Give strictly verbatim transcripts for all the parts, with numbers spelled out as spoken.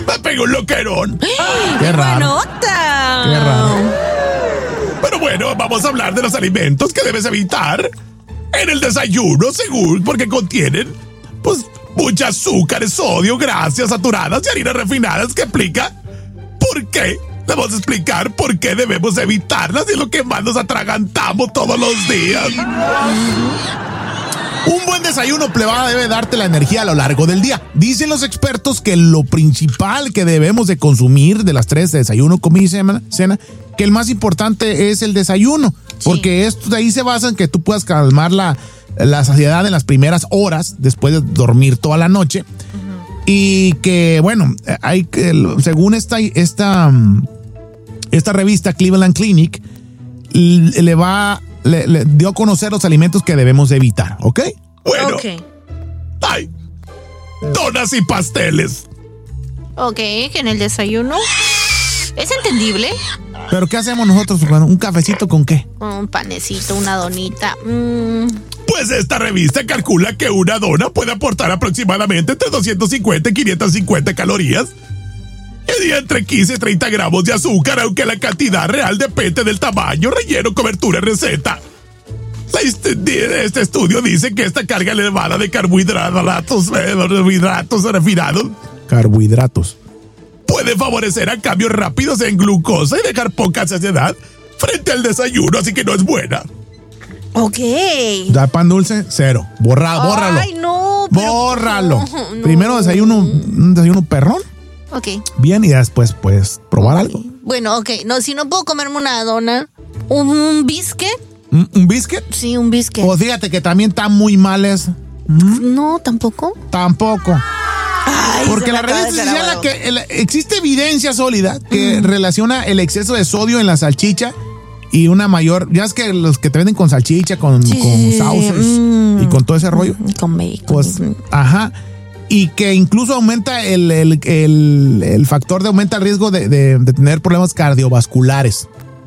Me pegó un loquerón. ¡Qué raro! ¡Nota! ¡Qué raro! Pero bueno, vamos a hablar de los alimentos que debes evitar en el desayuno, según, porque contienen, pues, mucha azúcar, sodio, grasas saturadas y harinas refinadas, que explica por qué. Le vamos a explicar por qué debemos evitarlas y es lo que más nos atragantamos todos los días. Un buen desayuno, plebada, debe darte la energía a lo largo del día. Dicen los expertos que lo principal que debemos de consumir de las tres, de desayuno, comida y cena, cena, que el más importante es el desayuno, sí. Porque esto de ahí se basa en que tú puedas calmar la, la saciedad en las primeras horas después de dormir toda la noche. Uh-huh. Y que, bueno, hay que, según esta, esta, esta revista Cleveland Clinic, le va... Le, le dio a conocer los alimentos que debemos evitar, ¿ok? Bueno. Ok. Ay, donas y pasteles. Ok, que en el desayuno es entendible. ¿Pero qué hacemos nosotros? ¿Un cafecito con qué? Un panecito, una donita. Mm. Pues esta revista calcula que una dona puede aportar aproximadamente entre doscientos cincuenta y quinientas cincuenta calorías. Y entre quince y treinta gramos de azúcar, aunque la cantidad real depende del tamaño, relleno, cobertura y receta. Este, este estudio dice que esta carga elevada de carbohidratos, carbohidratos refinados, carbohidratos, puede favorecer a cambios rápidos en glucosa y dejar poca saciedad frente al desayuno, así que no es buena. Ok. Ya pan dulce, cero. Borra, bórralo. Ay, no. Pero, bórralo. No. Primero desayuno, un desayuno perrón. Ok. Bien, y después puedes probar okay. algo. Bueno, ok. No, si no puedo comerme una dona, un biscuit. ¿Un, un biscuit? Sí, un biscuit. O fíjate que también está muy mal eso. ¿Mm? No, tampoco. Tampoco. Ay, porque la revista señala que el, existe evidencia sólida que mm. relaciona el exceso de sodio en la salchicha y una mayor, ya es que los que te venden con salchicha, con, sí. con sauces mm. y con todo ese rollo. Con bacon. Pues, ajá. Y que incluso aumenta el, el, el, el factor de aumenta el riesgo de, de, de tener problemas cardiovasculares.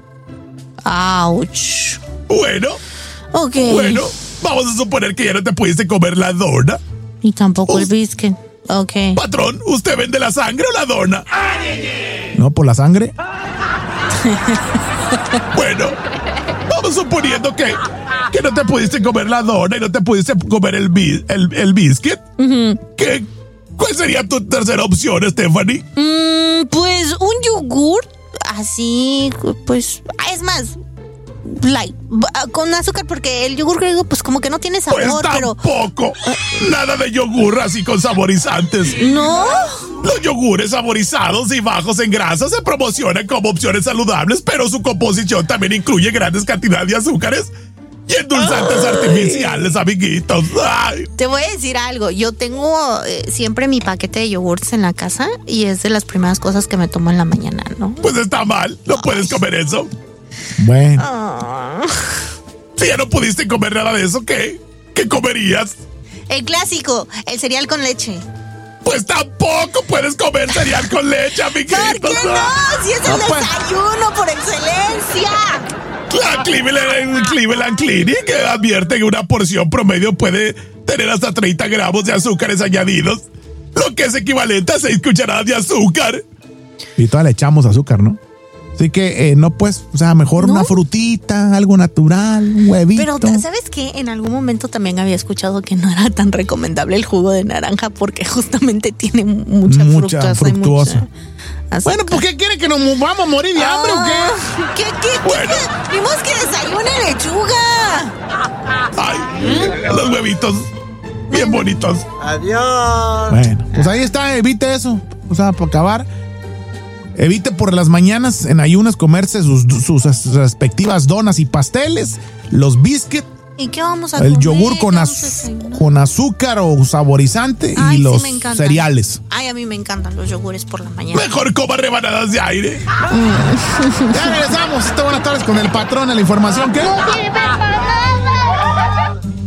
Ouch. Bueno. Ok. Bueno, vamos a suponer que ya no te pudiste comer la dona. Y tampoco Us- el biscuit. Ok. Patrón, ¿usted vende la sangre o la dona? No, por la sangre. Bueno, vamos suponiendo que, que no te pudiste comer la dona y no te pudiste comer el, bi, el, el biscuit. Uh-huh. ¿Qué, ¿Cuál sería tu tercera opción, Stephanie? Mm, pues un yogur, así, pues, es más, light, con azúcar, porque el yogur griego, pues como que no tiene sabor, pues pero... tampoco, uh, nada de yogur así con saborizantes. ¿No? Los yogures saborizados y bajos en grasa se promocionan como opciones saludables, pero su composición también incluye grandes cantidades de azúcares y endulzantes Ay. artificiales, amiguitos. Ay. Te voy a decir algo. Yo tengo eh, siempre mi paquete de yogurts en la casa y es de las primeras cosas que me tomo en la mañana, ¿no? Pues está mal. No Ay. puedes comer eso. Bueno. Oh. Si ya no pudiste comer nada de eso, ¿qué? ¿Qué comerías? El clásico, el cereal con leche. Pues tampoco puedes comer cereal con leche, amiguitos. ¿Por qué no? Si es el no, pues. desayuno por excelencia. La Cleveland, Cleveland Clinic advierte que una porción promedio puede tener hasta treinta gramos de azúcares añadidos, lo que es equivalente a seis cucharadas de azúcar. Y todavía le echamos azúcar, ¿no? Así que eh, no, pues, o sea, mejor ¿No? una frutita, algo natural, un huevito. Pero, ¿sabes qué? En algún momento también había escuchado que no era tan recomendable el jugo de naranja porque justamente tiene mucha, mucha fructosa. fructuosa. Mucha bueno, ¿por qué quiere que nos vamos a morir de hambre ah, o qué? ¿Qué, qué, bueno. qué? Vimos que desayune lechuga. Ay, ¿Mm? los huevitos bien bonitos. Adiós. Bueno, pues ahí está, evite eso. O sea, para acabar. Evite por las mañanas en ayunas comerse sus, sus respectivas donas y pasteles, los biscuits. ¿Y qué vamos a el comer? yogur con, az- con azúcar o saborizante Ay, y los sí cereales. Ay, a mí me encantan los yogures por la mañana. Mejor coma rebanadas de aire. Ya regresamos. Buenas tardes con el patrón de la información. ¿Qué?